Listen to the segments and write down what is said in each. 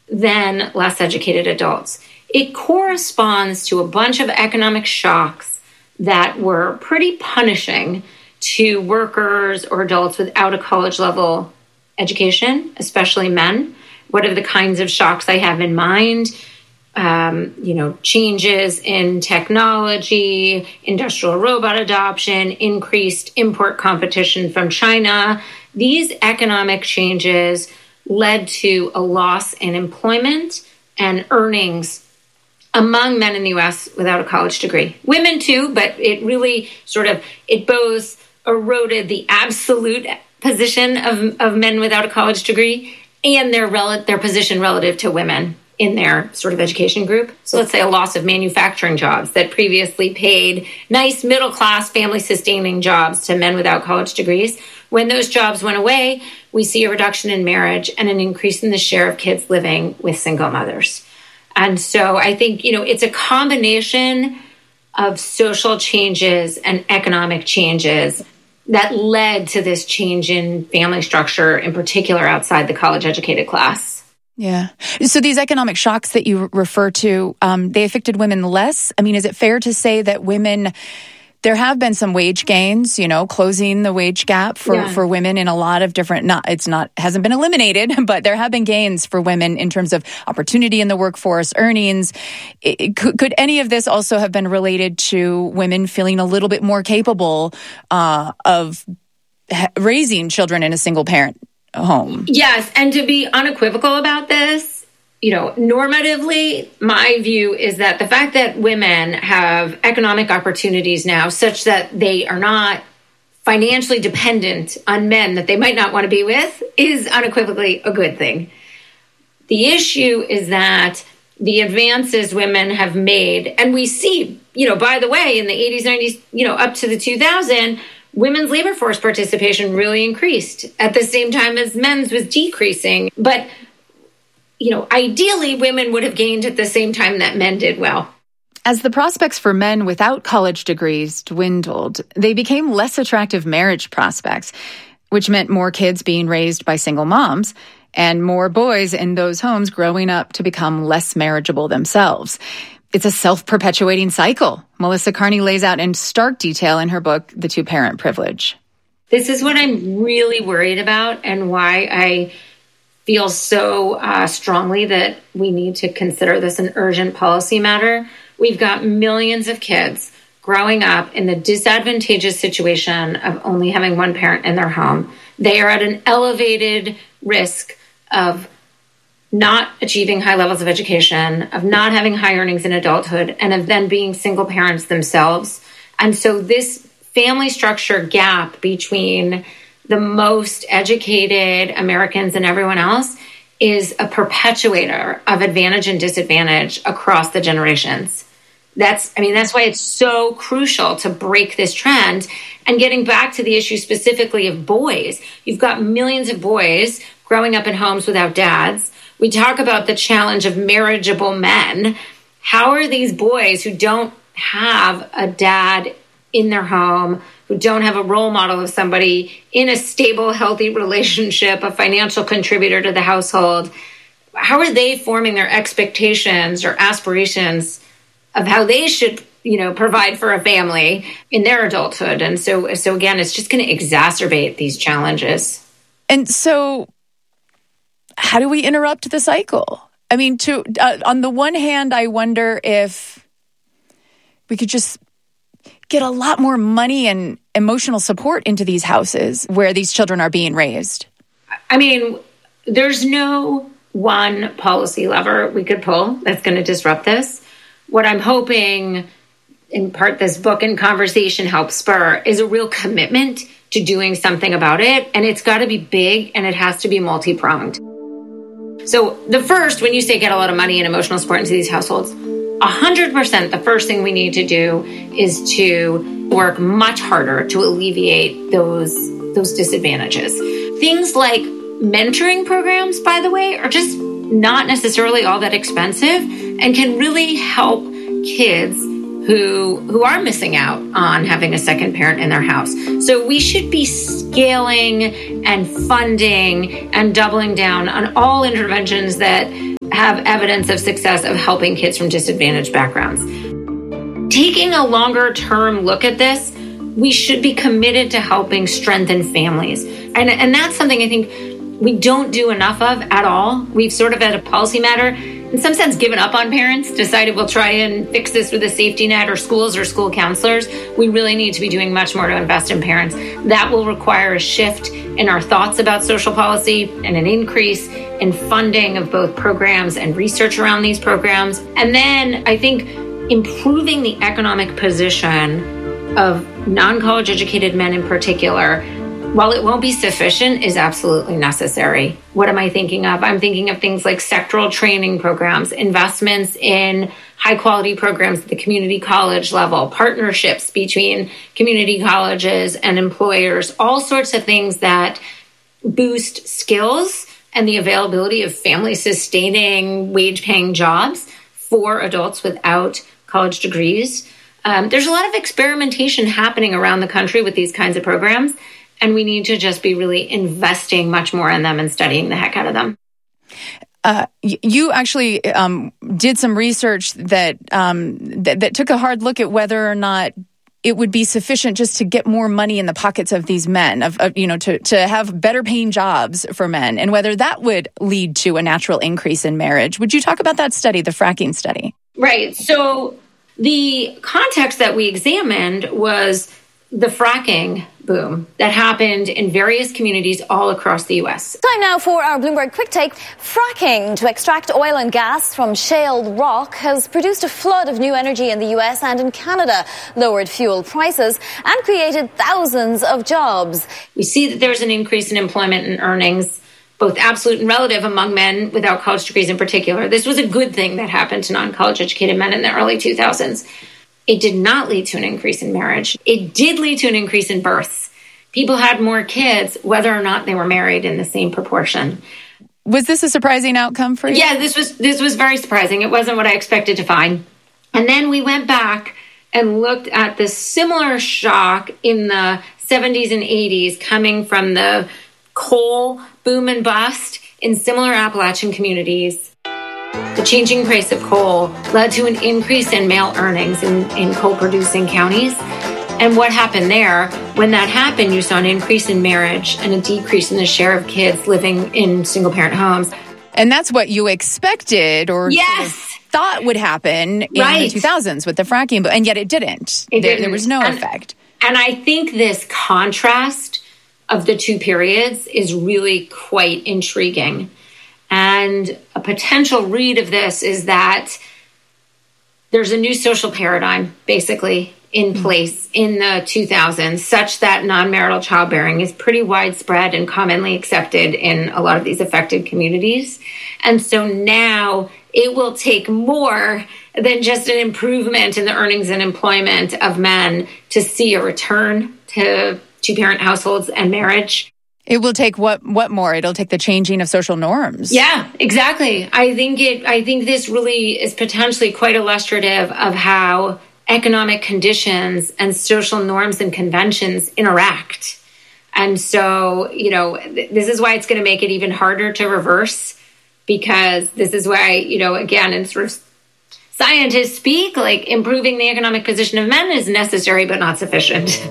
than less educated adults. It corresponds to a bunch of economic shocks that were pretty punishing to workers or adults without a college level education, especially men. What are the kinds of shocks I have in mind? Changes in technology, industrial robot adoption, increased import competition from China. These economic changes led to a loss in employment and earnings among men in the U.S. without a college degree. Women too, but it really it both eroded the absolute position of men without a college degree and their position relative to women in their sort of education group. So let's say a loss of manufacturing jobs that previously paid nice middle-class family-sustaining jobs to men without college degrees. When those jobs went away, we see a reduction in marriage and an increase in the share of kids living with single mothers. And so I think, it's a combination of social changes and economic changes that led to this change in family structure, in particular outside the college-educated class. Yeah. So these economic shocks that you refer to, they affected women less? I mean, is it fair to say that there have been some wage gains, closing the wage gap for women in a lot of different, hasn't been eliminated, but there have been gains for women in terms of opportunity in the workforce, earnings. Could any of this also have been related to women feeling a little bit more capable of raising children in a single parent home? Yes. And to be unequivocal about this, normatively, my view is that the fact that women have economic opportunities now such that they are not financially dependent on men that they might not want to be with is unequivocally a good thing. The issue is that the advances women have made, and we see, by the way, in the 80s, 90s, up to the 2000s, women's labor force participation really increased at the same time as men's was decreasing. But, ideally, women would have gained at the same time that men did well. As the prospects for men without college degrees dwindled, they became less attractive marriage prospects, which meant more kids being raised by single moms and more boys in those homes growing up to become less marriageable themselves. It's a self-perpetuating cycle. Melissa Carney lays out in stark detail in her book, The Two-Parent Privilege. This is what I'm really worried about and why I feel so strongly that we need to consider this an urgent policy matter. We've got millions of kids growing up in the disadvantageous situation of only having one parent in their home. They are at an elevated risk of not achieving high levels of education, of not having high earnings in adulthood, and of then being single parents themselves. And so this family structure gap between the most educated Americans and everyone else is a perpetuator of advantage and disadvantage across the generations. That's why it's so crucial to break this trend. And getting back to the issue specifically of boys, you've got millions of boys growing up in homes without dads. We talk about the challenge of marriageable men. How are these boys who don't have a dad in their home, who don't have a role model of somebody in a stable, healthy relationship, a financial contributor to the household, how are they forming their expectations or aspirations of how they should, provide for a family in their adulthood? And so again, it's just going to exacerbate these challenges. And so how do we interrupt the cycle? I mean, on the one hand, I wonder if we could just get a lot more money and emotional support into these houses where these children are being raised. I mean, there's no one policy lever we could pull that's going to disrupt this. What I'm hoping, in part, this book and conversation helps spur is a real commitment to doing something about it. And it's got to be big and it has to be multi-pronged. So the first, when you say get a lot of money and emotional support into these households, 100% the first thing we need to do is to work much harder to alleviate those disadvantages. Things like mentoring programs, by the way, are just not necessarily all that expensive and can really help kids who are missing out on having a second parent in their house. So we should be scaling and funding and doubling down on all interventions that have evidence of success of helping kids from disadvantaged backgrounds. Taking a longer term look at this, we should be committed to helping strengthen families. And that's something I think we don't do enough of at all. We've sort of, at a policy matter, in some sense, given up on parents, decided we'll try and fix this with a safety net or schools or school counselors. We really need to be doing much more to invest in parents. That will require a shift in our thoughts about social policy and an increase in funding of both programs and research around these programs. And then I think improving the economic position of non-college educated men in particular, while it won't be sufficient, is absolutely necessary. What am I thinking of? I'm thinking of things like sectoral training programs, investments in high-quality programs at the community college level, partnerships between community colleges and employers, all sorts of things that boost skills and the availability of family-sustaining, wage-paying jobs for adults without college degrees. There's a lot of experimentation happening around the country with these kinds of programs, and we need to just be really investing much more in them and studying the heck out of them. You actually did some research that took a hard look at whether or not it would be sufficient just to get more money in the pockets of these men, to have better paying jobs for men, and whether that would lead to a natural increase in marriage. Would you talk about that study, the fracking study? Right. So the context that we examined was the fracking boom that happened in various communities all across the U.S. Time now for our Bloomberg Quick Take. Fracking to extract oil and gas from shale rock has produced a flood of new energy in the U.S. and in Canada, lowered fuel prices, and created thousands of jobs. We see that there's an increase in employment and earnings, both absolute and relative, among men without college degrees in particular. This was a good thing that happened to non-college educated men in the early 2000s. It did not lead to an increase in marriage. It did lead to an increase in births. People had more kids, whether or not they were married in the same proportion. Was this a surprising outcome for you? Yeah, this was very surprising. It wasn't what I expected to find. And then we went back and looked at the similar shock in the 70s and 80s coming from the coal boom and bust in similar Appalachian communities. The changing price of coal led to an increase in male earnings in coal-producing counties. And what happened there, when that happened, you saw an increase in marriage and a decrease in the share of kids living in single-parent homes. And that's what you expected or yes. thought would happen in the 2000s with the fracking, and yet it didn't. There was no effect. And I think this contrast of the two periods is really quite intriguing. And a potential read of this is that there's a new social paradigm, basically, in place in the 2000s, such that non-marital childbearing is pretty widespread and commonly accepted in a lot of these affected communities. And so now it will take more than just an improvement in the earnings and employment of men to see a return to two-parent households and marriage. It will take what more? It'll take the changing of social norms. Yeah, exactly. I think this really is potentially quite illustrative of how economic conditions and social norms and conventions interact. And so, this is why it's going to make it even harder to reverse, because this is why, again, in sort of scientists speak, like improving the economic position of men is necessary but not sufficient.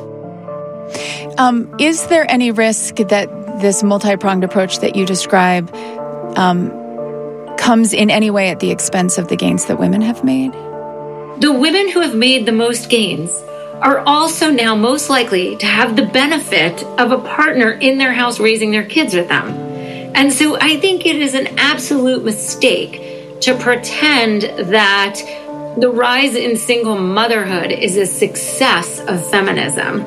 Is there any risk that this multi-pronged approach that you describe comes in any way at the expense of the gains that women have made? The women who have made the most gains are also now most likely to have the benefit of a partner in their house raising their kids with them. And so I think it is an absolute mistake to pretend that the rise in single motherhood is a success of feminism.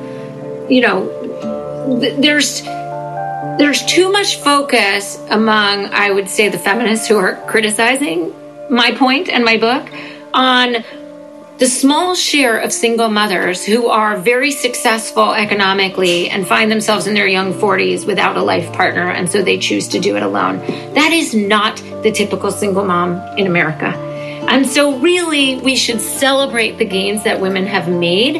There's too much focus among, I would say, the feminists who are criticizing my point and my book on the small share of single mothers who are very successful economically and find themselves in their young 40s without a life partner, and so they choose to do it alone. That is not the typical single mom in America. And so really, we should celebrate the gains that women have made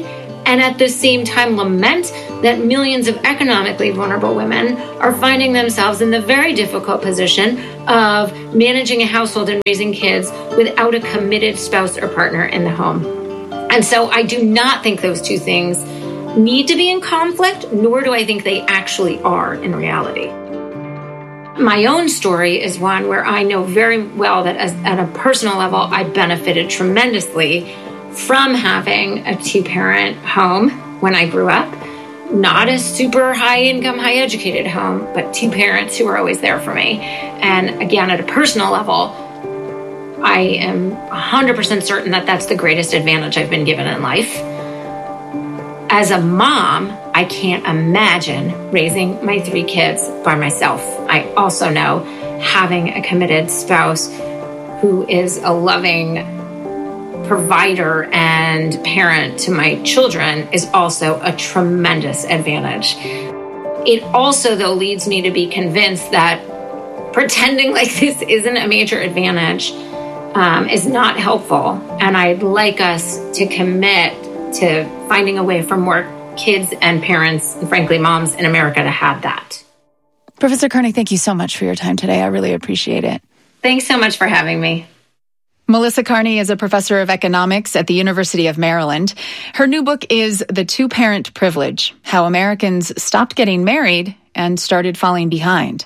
and at the same time lament that millions of economically vulnerable women are finding themselves in the very difficult position of managing a household and raising kids without a committed spouse or partner in the home. And so I do not think those two things need to be in conflict, nor do I think they actually are in reality. My own story is one where I know very well that at a personal level, I benefited tremendously from having a two-parent home when I grew up. Not a super high-income, high-educated home, but two parents who were always there for me. And again, at a personal level, I am 100% certain that that's the greatest advantage I've been given in life. As a mom, I can't imagine raising my 3 kids by myself. I also know having a committed spouse who is a loving provider and parent to my children is also a tremendous advantage. It also, though, leads me to be convinced that pretending like this isn't a major advantage is not helpful. And I'd like us to commit to finding a way for more kids and parents, and frankly, moms in America to have that. Professor Kearney, thank you so much for your time today. I really appreciate it. Thanks so much for having me. Melissa Kearney is a professor of economics at the University of Maryland. Her new book is The Two-Parent Privilege: How Americans Stopped Getting Married and Started Falling Behind.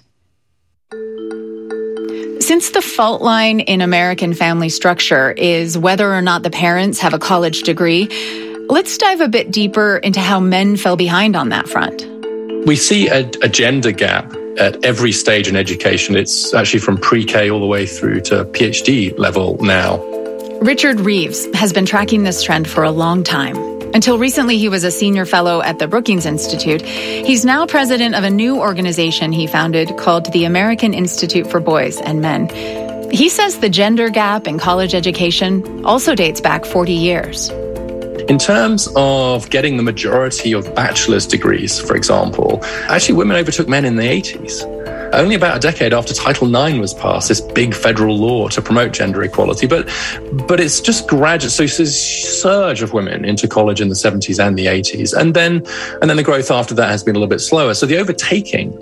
Since the fault line in American family structure is whether or not the parents have a college degree, let's dive a bit deeper into how men fell behind on that front. We see a gender gap at every stage in education. It's actually from pre-K all the way through to PhD level now. Richard Reeves has been tracking this trend for a long time. Until recently, he was a senior fellow at the Brookings Institute. He's now president of a new organization he founded called the American Institute for Boys and Men. He says the gender gap in college education also dates back 40 years. In terms of getting the majority of bachelor's degrees, for example, actually women overtook men in the 80s. Only about a decade after Title IX was passed, this big federal law to promote gender equality. But it's just gradual. So it's a surge of women into college in the 70s and the 80s. And then the growth after that has been a little bit slower. So the overtaking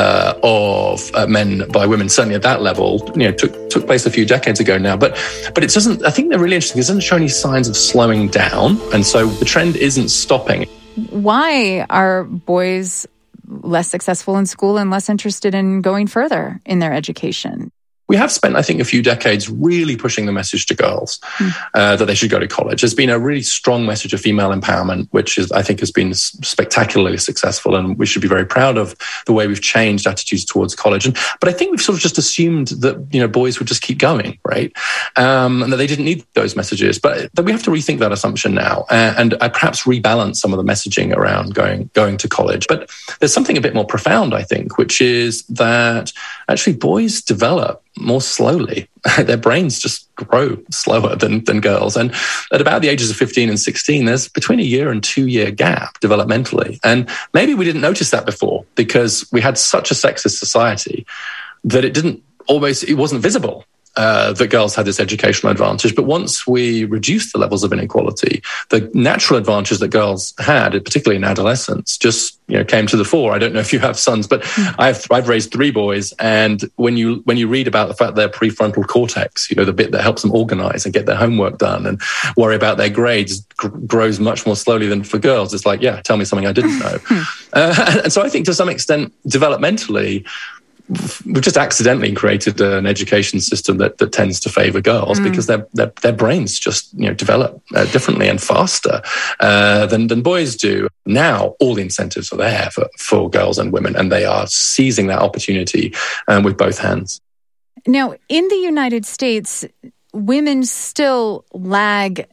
of men by women, certainly at that level, took place a few decades ago now. But it doesn't. I think they're really interesting. It doesn't show any signs of slowing down, and so the trend isn't stopping. Why are boys less successful in school and less interested in going further in their education? We have spent, I think, a few decades really pushing the message to girls that they should go to college. There's been a really strong message of female empowerment, which I think has been spectacularly successful, and we should be very proud of the way we've changed attitudes towards college. But I think we've sort of just assumed that boys would just keep going, right, and that they didn't need those messages. But we have to rethink that assumption now and perhaps rebalance some of the messaging around going to college. But there's something a bit more profound, I think, which is that actually boys develop more slowly. Their brains just grow slower than girls. And at about the ages of 15 and 16, there's between a year and 2 year gap developmentally. And maybe we didn't notice that before because we had such a sexist society that it wasn't visible that girls had this educational advantage. But once we reduced the levels of inequality, the natural advantages that girls had, particularly in adolescence, just came to the fore. I don't know if you have sons, but I've raised 3 boys, and when you read about the fact their prefrontal cortex, the bit that helps them organize and get their homework done and worry about their grades, grows much more slowly than for girls. It's like, yeah, tell me something I didn't know. And so I think to some extent, developmentally, we've just accidentally created an education system that tends to favor girls because their brains just develop differently and faster than boys do. Now all the incentives are there for girls and women, and they are seizing that opportunity with both hands. Now, in the United States, women still lag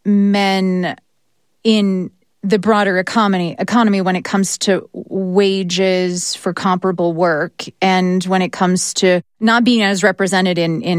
men in the broader economy when it comes to wages for comparable work and when it comes to not being as represented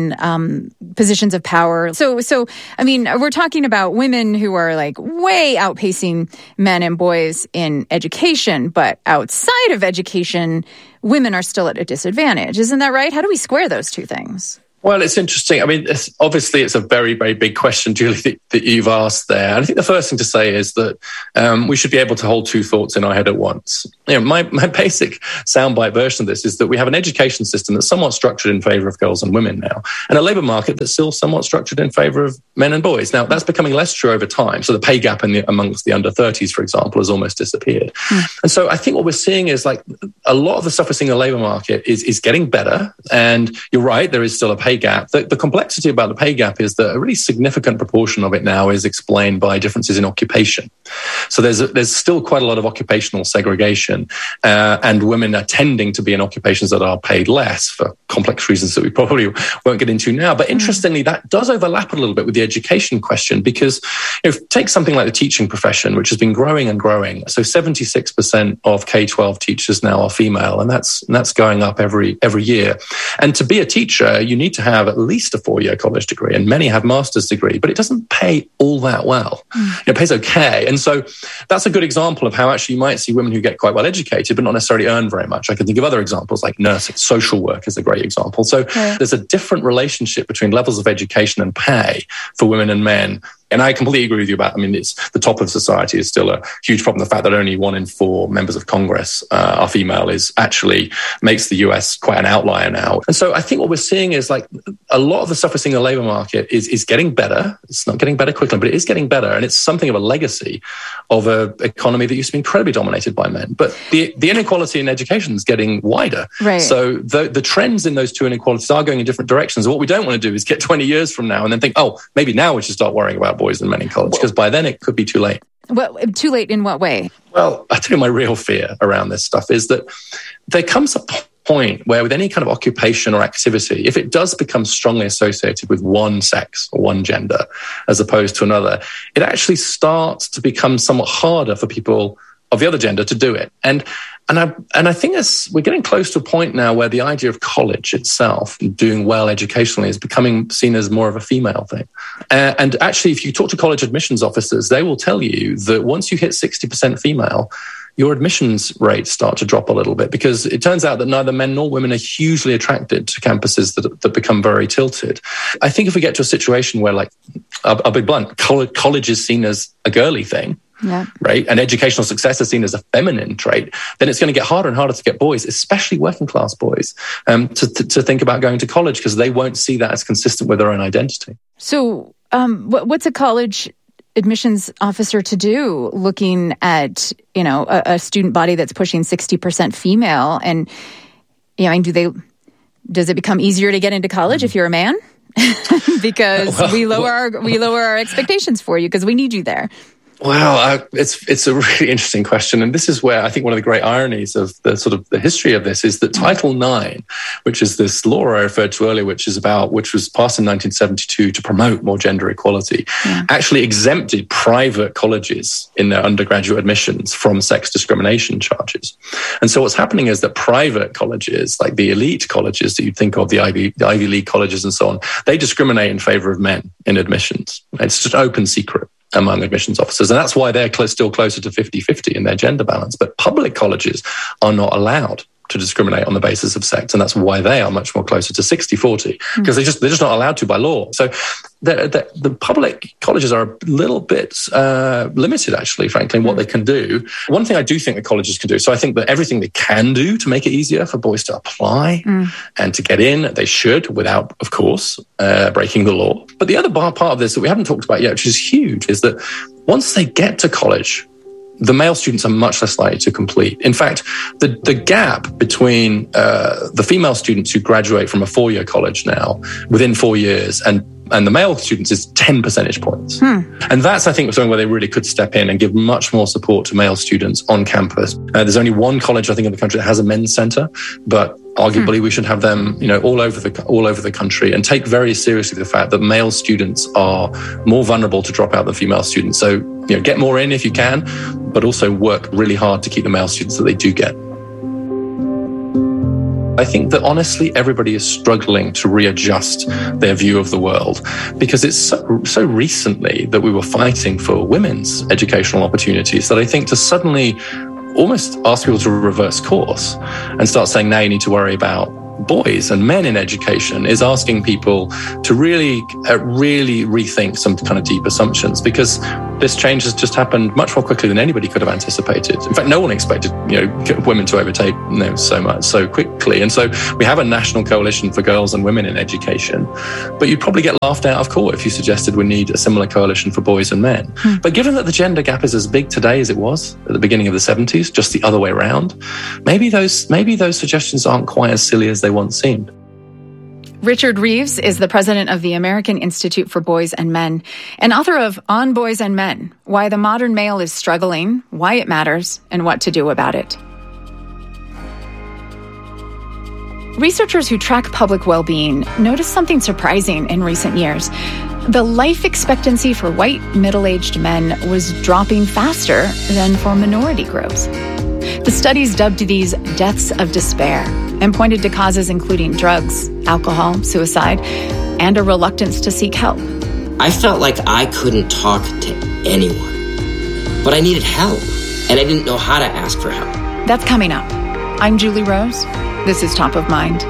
in positions of power. So I mean, we're talking about women who are like way outpacing men and boys in education, but outside of education, women are still at a disadvantage. Isn't that right? How do we square those two things? Well, it's interesting. I mean, obviously, it's a very, very big question, Julie, that you've asked there. And I think the first thing to say is that we should be able to hold two thoughts in our head at once. My basic soundbite version of this is that we have an education system that's somewhat structured in favour of girls and women now, and a labour market that's still somewhat structured in favour of men and boys. Now, that's becoming less true over time. So the pay gap amongst the under 30s, for example, has almost disappeared. And so I think what we're seeing is like a lot of the stuff we're seeing in the labour market is getting better. And you're right, there is still a pay gap. The complexity about the pay gap is that a really significant proportion of it now is explained by differences in occupation. So there's still quite a lot of occupational segregation, and women are tending to be in occupations that are paid less for complex reasons that we probably won't get into now. But interestingly, that does overlap a little bit with the education question, because take something like the teaching profession, which has been growing and growing. So 76% of K-12 teachers now are female, and that's going up every year. And to be a teacher, you need to have at least a 4-year college degree, and many have master's degree, but it doesn't pay all that well. It pays okay. And so that's a good example of how actually you might see women who get quite well educated, but not necessarily earn very much. I can think of other examples like nursing, social work is a great example. So there's a different relationship between levels of education and pay for women and men. And I completely agree with you about, it's the top of society is still a huge problem. The fact that only 1 in 4 members of Congress are female is actually makes the US quite an outlier now. And so I think what we're seeing is like a lot of the stuff we're seeing in the labour market is getting better. It's not getting better quickly, but it is getting better. And it's something of a legacy of an economy that used to be incredibly dominated by men. But the inequality in education is getting wider. Right. So the trends in those two inequalities are going in different directions. And what we don't want to do is get 20 years from now and then think, maybe now we should start worrying about boys and men in college, because by then it could be too late. Well, too late in what way? Well, I tell you, my real fear around this stuff is that there comes a point where with any kind of occupation or activity, if it does become strongly associated with one sex or one gender as opposed to another, it actually starts to become somewhat harder for people of the other gender to do it. And I think we're getting close to a point now where the idea of college itself, doing well educationally, is becoming seen as more of a female thing. And actually, if you talk to college admissions officers, they will tell you that once you hit 60% female, your admissions rates start to drop a little bit, because it turns out that neither men nor women are hugely attracted to campuses that become very tilted. I think if we get to a situation where, like, I'll be blunt, college is seen as a girly thing, right? And educational success is seen as a feminine trait, then it's going to get harder and harder to get boys, especially working class boys, to think about going to college, because they won't see that as consistent with their own identity. So what's a college admissions officer to do looking at, a student body that's pushing 60% female? And, does it become easier to get into college if you're a man? Because we lower our expectations for you because we need you there. Well, it's a really interesting question. And this is where I think one of the great ironies of the history of this is that Title IX, which is this law I referred to earlier, which was passed in 1972 to promote more gender equality, actually exempted private colleges in their undergraduate admissions from sex discrimination charges. And so what's happening is that private colleges, like the elite colleges that you'd think of, the Ivy League colleges and so on, they discriminate in favor of men in admissions. It's just an open secret among admissions officers. And that's why they're still closer to 50-50 in their gender balance. But public colleges are not allowed to discriminate on the basis of sex. And that's why they are much more closer to 60-40, because they're just not allowed to by law. So the public colleges are a little bit limited, actually, frankly, in what they can do. One thing I do think that colleges can do, so I think that everything they can do to make it easier for boys to apply and to get in, they should, without, of course, breaking the law. But the other part of this that we haven't talked about yet, which is huge, is that once they get to college, the male students are much less likely to complete. In fact, the gap between the female students who graduate from a 4-year college now within 4 years and the male students is 10 percentage points. And that's, I think, something where they really could step in and give much more support to male students on campus. There's only one college, I think, in the country that has a men's centre, but arguably we should have them, all over the country, and take very seriously the fact that male students are more vulnerable to drop out than female students. So, get more in if you can, but also work really hard to keep the male students that they do get. I think that honestly, everybody is struggling to readjust their view of the world, because it's so recently that we were fighting for women's educational opportunities that I think to suddenly almost ask people to reverse course and start saying, now you need to worry about boys and men in education is asking people to really rethink some kind of deep assumptions, because this change has just happened much more quickly than anybody could have anticipated. In fact, no one expected, women to overtake, so quickly. And so we have a national coalition for girls and women in education, but you'd probably get laughed out of court if you suggested we need a similar coalition for boys and men. But given that the gender gap is as big today as it was at the beginning of the 70s, just the other way around, maybe those suggestions aren't quite as silly as they once seemed. Richard Reeves is the president of the American Institute for Boys and Men and author of On Boys and Men, Why the Modern Male is Struggling, Why It Matters, and What to Do About It. Researchers who track public well-being noticed something surprising in recent years. The life expectancy for white middle-aged men was dropping faster than for minority groups. The studies dubbed these deaths of despair and pointed to causes including drugs, alcohol, suicide, and a reluctance to seek help. I felt like I couldn't talk to anyone, but I needed help, and I didn't know how to ask for help. That's coming up. I'm Julie Rose. This is Top of Mind.